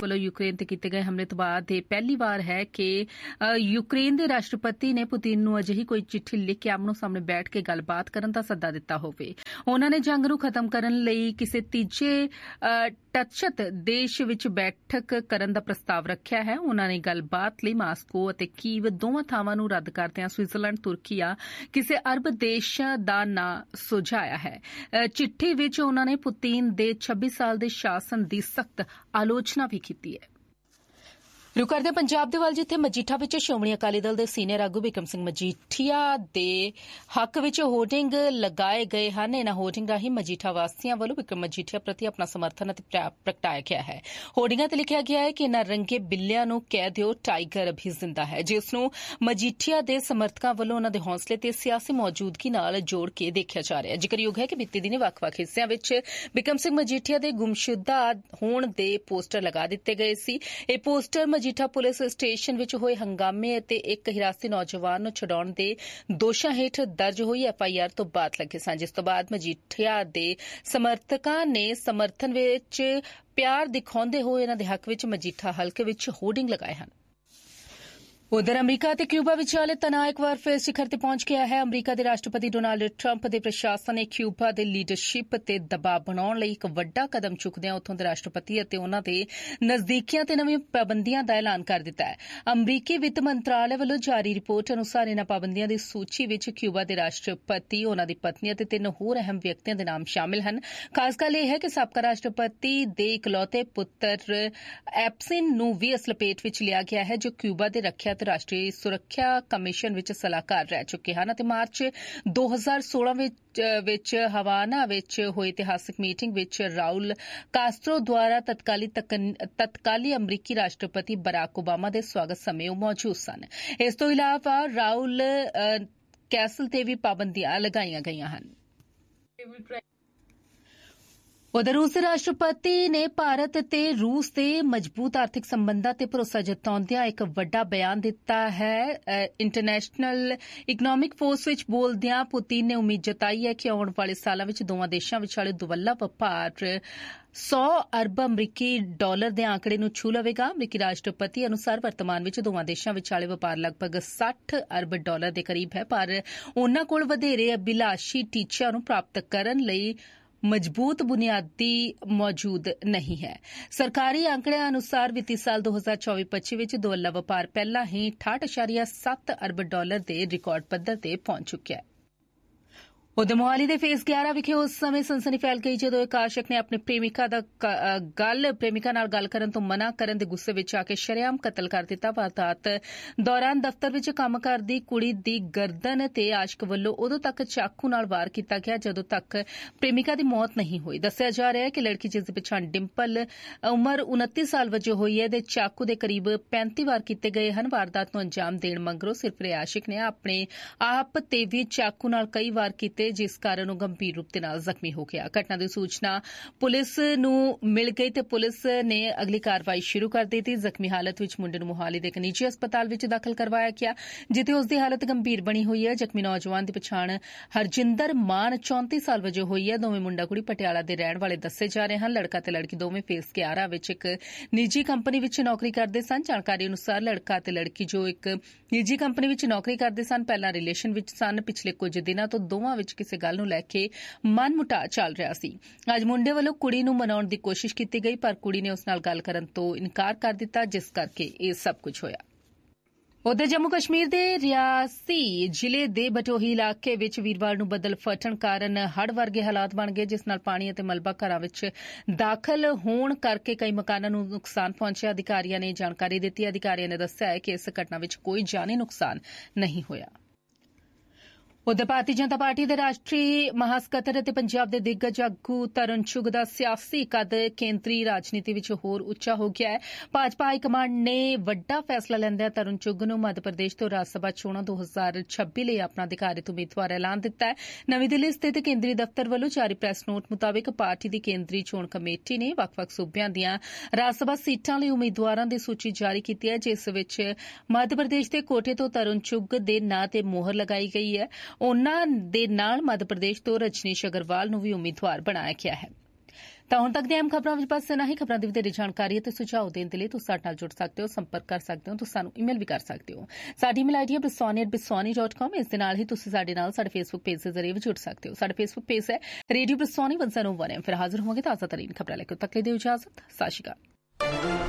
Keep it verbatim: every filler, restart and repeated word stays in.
ਵੱਲੋਂ ਯੂਕਰੇਨ ਤੇ ਕੀਤੇ ਗਏ ਹਮਲੇ ਤੋਂ ਬਾਅਦ ਇਹ ਪਹਿਲੀ ਵਾਰ ਹੈ ਕਿ ਯੂਕਰੇਨ ਦੇ ਰਾਸ਼ਟਰਪਤੀ ਨੇ ਪੁਤਿਨ ਨੂੰ ਅਜਿਹੀ ਕੋਈ ਚਿੱਠੀ ਲਿਖ ਕੇ ਆਮਨੋ ਸਾਹਮਣੇ ਬੈਠ ਕੇ ਗੱਲਬਾਤ ਕਰਨ ਦਾ ਸੱਦਾ ਦਿੱਤਾ ਹੋਵੇ। ਉਨ੍ਹਾਂ ਨੇ ਜੰਗ ਨੂੰ ਖਤਮ ਕਰਨ ਲਈ ਕਿਸੇ ਤੀਜੇ ਟੱਚਤ ਦੇਸ਼ ਵਿੱਚ ਬੈਠਕ ਕਰਨ ਦਾ ਪ੍ਰਸਤਾਵ ਰੱਖਿਆ ਹੈ। ਉਨ੍ਹਾਂ ਨੇ ਗੱਲਬਾਤ ਲਈ ਮਾਸਕੋ ਅਤੇ ਕੀਵ ਦੋਵਾਂ ਥਾਵਾਂ ਨੂੰ ਰੱਦ ਕਰਦਿਆਂ ਸਵਿਟਜ਼ਰਲੈਂਡ, ਤੁਰਕੀ ਜਾਂ ਕਿਸੇ ਅਰਬ ਦੇਸ਼ ਦਾ ਨਾਂ ਸੁਝਾਇਆ ਹੈ। ਚਿੱਠੀ ਵਿੱਚ ਉਨ੍ਹਾਂ ਨੇ ਪੁਤਿਨ ਦੇ ਛੱਬੀ ਸਾਲ ਦੇ ਸ਼ਾਸਨ ਦੀ ਸਖਤ ਆਲੋਚਨਾ ਵੀ ਕੀਤੀ ਹੈ। ਰੁਕ ਕਰਦੇ ਪੰਜਾਬ ਦੇ ਵੱਲ, ਜਿੱਥੇ ਮਜੀਠਾ ਵਿੱਚ ਸ਼੍ਰੋਮਣੀ ਅਕਾਲੀ ਦਲ ਦੇ ਸੀਨੀਅਰ ਆਗੂ ਬਿਕਰਮ ਸਿੰਘ ਮਜੀਠੀਆ ਦੇ ਹੱਕ ਵਿੱਚ ਹੋਰਡਿੰਗ ਲਗਾਏ ਗਏ ਹਨ। ਇਨ੍ਹਾਂ ਹੋਰਡਿੰਗ ਰਾਹੀਂ ਮਜੀਠਾ ਵਾਸੀਆਂ ਵੱਲੋਂ ਬਿਕਰਮ ਮਜੀਠੀਆ ਪ੍ਰਤੀ ਆਪਣਾ ਸਮਰਥਨ ਅਤੇ ਪ੍ਰਗਟਾਇਆ ਗਿਆ ਹੈ। ਹੋਰਡਿੰਗਾਂ ਤੇ ਲਿਖਿਆ ਗਿਆ ਹੈ ਕਿ ਇਨ੍ਹਾਂ ਰੰਗੇ ਬਿੱਲਿਆਂ ਨੂੰ ਕਹਿ ਦਿਓ ਟਾਈਗਰ ਅਭੀ ਜ਼ਿੰਦਾ ਹੈ, ਜਿਸ ਨੂੰ ਮਜੀਠੀਆ ਦੇ ਸਮਰਥਕਾਂ ਵੱਲੋਂ ਉਨ੍ਹਾਂ ਦੇ ਹੌਸਲੇ ਤੇ ਸਿਆਸੀ ਮੌਜੂਦਗੀ ਨਾਲ ਜੋੜ ਕੇ ਦੇਖਿਆ ਜਾ ਰਿਹਾ ਹੈ। ਜ਼ਿਕਰਯੋਗ ਹੈ ਕਿ ਬੀਤੇ ਦਿਨੀ ਵੱਖ-ਵੱਖ ਹਿੱਸਿਆਂ ਵਿੱਚ ਬਿਕਰਮ ਸਿੰਘ ਮਜੀਠੀਆ ਦੇ ਗੁੰਮਸ਼ੁਦਾ ਹੋਣ ਦੇ ਪੋਸਟਰ ਲਗਾ ਦਿੱਤੇ ਗਏ ਸੀ। ਇਹ ਪੋਸਟਰ ਮਜੀਠਾ ਪੁਲਿਸ ਸਟੇਸ਼ਨ ਵਿੱਚ ਹੋਏ ਹੰਗਾਮੇ ਅਤੇ ਇੱਕ ਹਿਰਾਸਤੀ ਨੌਜਵਾਨ ਨੂੰ ਛੁਡਾਉਣ ਦੇ ਦੋਸ਼ਾਂ ਹੇਠ ਦਰਜ ਹੋਈ ਐਫ ਆਈ ਆਰ ਤੋਂ ਬਾਅਦ ਲੱਗੇ ਸਨ, ਜਿਸ ਤੋਂ ਬਾਅਦ ਮਜੀਠੀਆ ਦੇ ਸਮਰਥਕਾਂ ਨੇ ਸਮਰਥਨ ਵਿੱਚ ਪਿਆਰ ਦਿਖਾਉਂਦੇ ਹੋਏ ਇਨ੍ਹਾਂ ਦੇ ਹੱਕ ਵਿੱਚ ਮਜੀਠਾ ਹਲਕੇ ਵਿੱਚ ਹੋਰਡਿੰਗ ਲਗਾਏ ਹਨ। ਉਧਰ ਅਮਰੀਕਾ ਅਤੇ ਕਿਊਬਾ ਵਿਚਾਲੇ ਤਣਾਅ ਇੱਕ ਵਾਰ ਫਿਰ ਸਿਖਰ ਤੇ ਪਹੁੰਚ ਗਿਆ ਹੈ। ਅਮਰੀਕਾ ਦੇ ਰਾਸ਼ਟਰਪਤੀ ਡੋਨਾਲਡ ਟਰੰਪ ਦੇ ਪ੍ਰਸ਼ਾਸਨ ਨੇ ਕਿਊਬਾ ਦੇ ਲੀਡਰਸ਼ਿਪ ਤੇ ਦਬਾਅ ਬਣਾਉਣ ਲਈ ਇੱਕ ਵੱਡਾ ਕਦਮ ਚੁੱਕਦਿਆਂ ਉੱਥੋਂ ਦੇ ਰਾਸ਼ਟਰਪਤੀ ਅਤੇ ਉਨ੍ਹਾਂ ਦੇ ਨਜ਼ਦੀਕੀਆਂ ਤੇ ਨਵੀਆਂ ਪਾਬੰਦੀਆਂ ਦਾ ਐਲਾਨ ਕਰ ਦਿੱਤਾ ਹੈ। ਅਮਰੀਕੀ ਵਿੱਤ ਮੰਤਰਾਲੇ ਵੱਲੋਂ ਜਾਰੀ ਰਿਪੋਰਟ ਅਨੁਸਾਰ ਇਨ੍ਹਾਂ ਪਾਬੰਦੀਆਂ ਦੀ ਸੂਚੀ ਵਿੱਚ ਕਿਊਬਾ ਦੇ ਰਾਸ਼ਟਰਪਤੀ, ਉਨ੍ਹਾਂ ਦੀ ਪਤਨੀ ਅਤੇ ਤਿੰਨ ਹੋਰ ਅਹਿਮ ਵਿਅਕਤੀਆਂ ਦੇ ਨਾਮ ਸ਼ਾਮਿਲ ਹਨ। ਖਾਸ ਗੱਲ ਇਹ ਹੈ ਕਿ ਸਾਬਕਾ ਰਾਸ਼ਟਰਪਤੀ ਦੇ ਇਕਲੌਤੇ ਪੁੱਤਰ ਐਪਸਿਨ ਨੂੰ ਵੀ ਇਸ ਲਪੇਟ ਵਿੱਚ ਲਿਆ ਗਿਆ ਹੈ, ਜੋ ਕਿਊਬਾ ਦੇ ਰੱਖਿਆ ਰਾਸ਼ਟਰੀ ਸੁਰੱਖਿਆ ਕਮਿਸ਼ਨ ਵਿੱਚ ਸਲਾਹਕਾਰ ਰਹਿ ਚੁੱਕੇ ਹਨ ਅਤੇ ਮਾਰਚ ਦੋ ਹਜ਼ਾਰ ਸੋਲਾਂ ਵਿੱਚ ਵਿੱਚ ਹਵਾਨਾ ਵਿੱਚ ਹੋਈ ਇਤਿਹਾਸਕ ਮੀਟਿੰਗ ਵਿੱਚ ਰਾਉਲ ਕਾਸਟਰੋ ਦੁਆਰਾ ਤਤਕਾਲੀ ਤਤਕਾਲੀ ਅਮਰੀਕੀ ਰਾਸ਼ਟਰਪਤੀ ਬਰਾਕ ਓਬਾਮਾ ਦੇ ਸਵਾਗਤ ਸਮੇਂ ਉਹ ਮੌਜੂਦ ਸਨ। ਇਸ ਤੋਂ ਇਲਾਵਾ ਰਾਉਲ ਕੈਸਲ ਤੇ ਵੀ ਪਾਬੰਦੀਆਂ ਲਗਾਈਆਂ ਗਈਆਂ ਹਨ। ਉਧਰ ਰੂਸ ਦੇ ਰਾਸ਼ਟਰਪਤੀ ਨੇ ਭਾਰਤ ਤੇ ਰੂਸ ਦੇ ਮਜ਼ਬੂਤ ਆਰਥਿਕ ਸੰਬੰਧਾਂ ਤੇ ਭਰੋਸਾ ਜਤਾਉਂਦਿਆਂ ਇੱਕ ਵੱਡਾ ਬਿਆਨ ਦਿੱਤਾ ਹੈ। ਇੰਟਰਨੈਸ਼ਨਲ ਇਕਨੋਮਿਕ ਫੋਰਸ ਵਿੱਚ ਬੋਲਦਿਆਂ ਪੁਤਿਨ ਨੇ ਉਮੀਦ ਜਤਾਈ ਹੈ ਕਿ ਆਉਣ ਵਾਲੇ ਸਾਲਾਂ ਵਿੱਚ ਦੋਵਾਂ ਦੇਸ਼ਾਂ ਵਿਚਾਲੇ ਦੁਵੱਲਾ ਵਪਾਰ ਸੌ ਅਰਬ ਅਮਰੀਕੀ ਡਾਲਰ ਦੇ ਆંકੜੇ ਨੂੰ ਛੂ ਲਵੇਗਾ। ਅਮਰੀਕੀ ਰਾਸ਼ਟਰਪਤੀ ਅਨੁਸਾਰ ਵਰਤਮਾਨ ਵਿੱਚ ਦੋਵਾਂ ਦੇਸ਼ਾਂ ਵਿਚਾਲੇ ਵਪਾਰ ਲਗਭਗ ਸੱਠ ਅਰਬ ਡਾਲਰ ਦੇ ਕਰੀਬ ਹੈ, ਪਰ ਉਨ੍ਹਾਂ ਕੋਲ ਵਧੇਰੇ ਅਭਿਲਾਸ਼ੀ ਟੀਚਿਆਂ ਨੂੰ ਪ੍ਰਾਪਤ ਕਰਨ ਲਈ ਮਜ਼ਬੂਤ ਬੁਨਿਆਦੀ ਮੌਜੂਦ ਨਹੀਂ ਹੈ। ਸਰਕਾਰੀ ਆંકੜਿਆਂ ਅਨੁਸਾਰ ਵਿੱਤੀ ਸਾਲ ਦੋ ਹਜ਼ਾਰ ਚੌਵੀ ਪੱਚੀ ਵਿੱਚ ਦੁਵੱਲਾ ਵਪਾਰ ਪਹਿਲਾਂ ਹੀ ਅਠਾਹਠ ਦਸ਼ਮਲਵ ਸੱਤ ਅਰਬ ਡਾਲਰ ਦੇ ਰਿਕਾਰਡ ਪੱਧਰ ਤੇ ਪਹੁੰਚ ਚੁੱਕਿਆ ਹੈ। ਉਧਰ ਮੋਹਾਲੀ ਦੇ ਫੇਸ ਗਿਆਰਾਂ ਵਿਖੇ ਉਸ ਸਮੇਂ ਸਨਸਨੀ ਫੈਲ ਗਈ ਜਦੋਂ ਇੱਕ ਆਸ਼ਕ ਨੇ ਆਪਣੀ ਪ੍ਰੇਮਿਕਾ ਦਾ ਗੱਲ ਪ੍ਰੇਮਿਕਾ ਨਾਲ ਗੱਲ ਕਰਨ ਤੋਂ ਮਨਾ ਕਰਨ ਦੇ ਗੁੱਸੇ ਵਿੱਚ ਆ ਕੇ ਸ਼ਰੇਆਮ ਕਤਲ ਕਰ ਦਿੱਤਾ। ਵਾਰਦਾਤ ਦੌਰਾਨ ਦਫ਼ਤਰ ਵਿੱਚ ਕੰਮ ਕਰਦੀ ਕੁੜੀ ਦੀ ਗਰਦਨ ਤੇ ਆਸ਼ਕ ਵੱਲੋਂ ਉਦੋਂ ਤੱਕ ਚਾਕੂ ਨਾਲ ਵਾਰ ਕੀਤਾ ਗਿਆ ਜਦੋਂ ਤੱਕ ਪ੍ਰੇਮਿਕਾ ਦੀ ਮੌਤ ਨਹੀਂ ਹੋਈ। ਦੱਸਿਆ ਜਾ ਰਿਹਾ ਹੈ ਕਿ ਲੜਕੀ, ਜਿਸ ਦੀ ਪਛਾਣ ਡਿੰਪਲ ਉਮਰ ਉਨੱਤੀ ਸਾਲ ਵਜੋਂ ਹੋਈ ਹੈ, ਦੇ ਚਾਕੂ ਦੇ ਕਰੀਬ ਪੈਂਤੀ ਵਾਰ ਕੀਤੇ ਗਏ ਹਨ। ਵਾਰਦਾਤ ਨੂੰ ਅੰਜਾਮ ਦੇਣ ਮਗਰੋਂ ਸਿਰਫ ਆਸ਼ਿਕ ਨੇ ਆਪਣੇ ਆਪ ਤੇ ਵੀ ਚਾਕੂ ਨਾਲ ਕਈ ਵਾਰ ਕੀਤੇ, ਜਿਸ ਕਾਰਨ ਉਹ ਗੰਭੀਰ ਰੂਪ ਦੇ ਨਾਲ ਜ਼ਖਮੀ ਹੋ ਗਿਆ। ਘਟਨਾ ਦੀ ਸੂਚਨਾ ਪੁਲਿਸ ਨੂੰ ਮਿਲ ਗਈ ਤੇ ਪੁਲਿਸ ਨੇ ਅਗਲੀ ਕਾਰਵਾਈ ਸ਼ੁਰੂ ਕਰ ਦਿੱਤੀ। ਜ਼ਖਮੀ ਹਾਲਤ ਵਿੱਚ ਮੁੰਡੇ ਨੂੰ ਮੋਹਾਲੀ ਦੇ ਇੱਕ ਨਿੱਜੀ ਹਸਪਤਾਲ ਵਿੱਚ ਦਾਖਲ ਕਰਵਾਇਆ ਗਿਆ, ਜਿੱਥੇ ਉਸ ਦੀ ਹਾਲਤ ਗੰਭੀਰ ਬਣੀ ਹੋਈ ਹੈ। ਜ਼ਖਮੀ ਨੌਜਵਾਨ ਦੀ ਪਛਾਣ ਹਰਜਿੰਦਰ ਮਾਨ ਚੌਂਤੀ ਸਾਲ ਵਜੋਂ ਹੋਈ ਹੈ। ਦੋਵੇਂ ਮੁੰਡਾ ਕੁੜੀ ਪਟਿਆਲਾ ਦੇ ਰਹਿਣ ਵਾਲੇ ਦੱਸੇ ਜਾ ਰਹੇ ਹਨ। ਲੜਕਾ ਤੇ ਲੜਕੀ ਦੋਵੇਂ ਫੇਸ ਗਿਆਰਾਂ ਵਿੱਚ ਇੱਕ ਨਿੱਜੀ ਕੰਪਨੀ ਵਿੱਚ ਨੌਕਰੀ ਕਰਦੇ ਸਨ। ਜਾਣਕਾਰੀ ਅਨੁਸਾਰ ਲੜਕਾ ਤੇ ਲੜਕੀ ਜੋ ਇੱਕ ਨਿੱਜੀ ਕੰਪਨੀ ਵਿੱਚ ਨੌਕਰੀ ਕਰਦੇ ਸਨ, ਪਹਿਲਾਂ ਰਿਲੇਸ਼ਨ ਵਿੱਚ ਸਨ। ਪਿਛਲੇ ਕੁਝ ਦਿਨਾਂ ਤੋਂ ਦੋਵਾਂ ਵਿੱਚ ਕਿਸੇ ਗੱਲ ਨੂੰ ਲੈ ਕੇ ਮਨਮੁਟਾਅ ਚੱਲ ਰਿਹਾ ਸੀ। ਅੱਜ ਮੁੰਡੇ ਵੱਲੋਂ ਕੁੜੀ ਨੂੰ ਮਨਾਉਣ ਦੀ ਕੋਸ਼ਿਸ਼ ਕੀਤੀ ਗਈ, ਪਰ ਕੁੜੀ ਨੇ ਉਸ ਨਾਲ ਗੱਲ ਕਰਨ ਤੋਂ ਇਨਕਾਰ ਕਰ ਦਿੱਤਾ, ਜਿਸ ਕਰਕੇ ਇਹ ਸਭ ਕੁਝ ਹੋਇਆ। ਉਧਰ ਜੰਮੂ ਕਸ਼ਮੀਰ ਦੇ ਰਿਆਸੀ ਜ਼ਿਲ੍ਹੇ ਦੇ ਬਟੋਹੀ ਇਲਾਕੇ ਵਿੱਚ ਵੀਰਵਾਰ ਨੂੰ ਬੱਦਲ ਫਟਣ ਕਾਰਨ ਹੜ੍ਹ ਵਰਗੇ ਹਾਲਾਤ ਬਣ ਗਏ, ਜਿਸ ਨਾਲ ਪਾਣੀ ਅਤੇ ਮਲਬਾ ਘਰਾਂ ਵਿੱਚ ਦਾਖਲ ਹੋਣ ਕਰਕੇ ਕਈ ਮਕਾਨਾਂ ਨੂੰ ਨੁਕਸਾਨ ਪਹੁੰਚਿਆ। ਅਧਿਕਾਰੀਆਂ ਨੇ ਜਾਣਕਾਰੀ ਦਿੱਤੀ। ਅਧਿਕਾਰੀਆਂ ਨੇ ਦੱਸਿਆ ਹੈ ਕਿ ਇਸ ਘਟਨਾ ਵਿੱਚ ਕੋਈ ਜਾਨੀ ਨੁਕਸਾਨ ਨਹੀਂ ਹੋਇਆ। ਉਧਰ ਭਾਰਤੀ ਜਨਤਾ ਪਾਰਟੀ ਦੇ ਰਾਸ਼ਟਰੀ ਮਹਾਸਕੱਤਰ ਅਤੇ ਪੰਜਾਬ ਦੇ ਦਿੱਗਜ ਆਗੂ ਤਰੁਣ ਚੁੱਘ ਦਾ ਸਿਆਸੀ ਕੱਦ ਕੇਂਦਰੀ ਰਾਜਨੀਤੀ ਵਿੱਚ ਹੋਰ ਉੱਚਾ ਹੋ ਗਿਆ ਹੈ। ਭਾਜਪਾ ਹਾਈ ਕਮਾਂਡ ਨੇ ਵੱਡਾ ਫੈਸਲਾ ਲੈਂਦਿਆਂ ਤਰੁਣ ਚੁੱਘ ਨੂੰ ਮੱਧ ਪ੍ਰਦੇਸ਼ ਤੋਂ ਰਾਜ ਸਭਾ ਚੋਣਾਂ ਦੋ ਹਜ਼ਾਰ ਛੱਬੀ ਲਈ ਆਪਣਾ ਅਧਿਕਾਰਿਤ ਉਮੀਦਵਾਰ ਐਲਾਨ ਦਿੱਤਾ ਹੈ। ਨਵੀਂ ਦਿੱਲੀ ਸਥਿਤ ਕੇਂਦਰੀ ਦਫ਼ਤਰ ਵੱਲੋਂ ਜਾਰੀ ਪ੍ਰੈਸ ਨੋਟ ਮੁਤਾਬਿਕ ਪਾਰਟੀ ਦੀ ਕੇਂਦਰੀ ਚੋਣ ਕਮੇਟੀ ਨੇ ਵੱਖ-ਵੱਖ ਸੂਬਿਆਂ ਦੀਆਂ ਰਾਜ ਸਭਾ ਸੀਟਾਂ ਲਈ ਉਮੀਦਵਾਰਾਂ ਦੀ ਸੂਚੀ ਜਾਰੀ ਕੀਤੀ ਹੈ, ਜਿਸ ਵਿੱਚ ਮੱਧ ਪ੍ਰਦੇਸ਼ ਦੇ ਕੋਟੇ ਤੋਂ ਤਰੁਣ ਚੁੱਘ ਦੇ ਨਾਂ ਤੇ ਮੋਹਰ ਲਗਾਈ ਗਈ ਹੈ। ਉਨ੍ਹਾਂ ਦੇ ਨਾਲ ਮੱਧ ਪ੍ਰਦੇਸ਼ ਤੋਂ ਰਜਨੀਸ਼ ਅਗਰਵਾਲ ਨੂੰ ਵੀ ਉਮੀਦਵਾਰ ਬਣਾਇਆ ਗਿਆ ਹੈ। ਤਾਂ ਹੁਣ ਤੱਕ ਦੀਆਂ ਅਹਿਮ ਖਬਰਾਂ ਵਿੱਚ ਬਸ ਇਨਾ ਹੀ। ਖਬਰਾਂ ਦੀ ਵਧੇਰੇ ਜਾਣਕਾਰੀ ਅਤੇ ਸੁਝਾਅ ਦੇਣ ਦੇ ਲਈ ਤੁਸੀਂ ਸਾਡੇ ਨਾਲ ਜੁੜ ਸਕਦੇ ਹੋ, ਸੰਪਰਕ ਕਰ ਸਕਦੇ ਹੋ, ਤੁਸੀਂ ਸਾਨੂੰ ਈਮੇਲ ਵੀ ਕਰ ਸਕਦੇ ਹੋ। ਸਾਡੀ ਈਮੇਲ ਆਈਡੀ ਹੈ ਬਿਸੋਨੀ ਐਟ ਬਿਸੋਨੀ ਡਾਟ ਕਾਮ। ਇਸ ਦੇ ਨਾਲ ਹੀ ਤੁਸੀਂ ਸਾਡੇ ਨਾਲ ਸਾਡੇ ਫੇਸਬੁੱਕ ਪੇਜ ਦੇ ਜ਼ਰੀਏ ਵੀ ਜੁੜ ਸਕਦੇ ਹੋ। ਸਾਡਾ ਫੇਸਬੁੱਕ ਪੇਜ ਹੈ ਰੇਡੀਓ ਬਿਸੋਨੀ ਇੱਕ ਸੌ ਇੱਕ। ਫਿਰ ਹਾਜ਼ਰ ਹੋਵਾਂਗੇ ਤਾਜ਼ਾ ਤਰੀਨ ਖਬਰਾਂ ਲੈ ਕੇ। ਤੱਕ ਲਈ ਦਿਓ ਇਜਾਜ਼ਤ। ਸਤਿ ਸ਼੍ਰੀ ਅਕਾਲ।